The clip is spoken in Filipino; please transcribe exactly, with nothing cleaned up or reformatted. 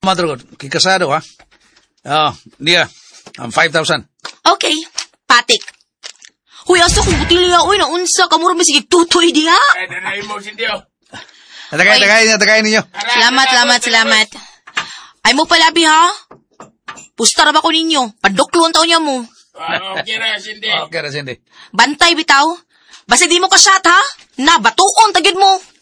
Madrugod, kikasado ha? Oh, Nia, um, five thousand. Okay, patik. Huy, asa kong butilya, uy, naunsa, kamura may sige tutoy di ha? Eh, nanay mo, Sindio. Tagay, tagay niyo, tagay ninyo. Salamat, salamat, salamat. Ay mo palabi ha? Pustar ba ko ninyo? Paduklo ang taon niya mo. Ah, okay na, Cindy. Okay na, Cindy. Bantay bitaw. Basta di mo ka shot ha? Na, batuon, tagid mo.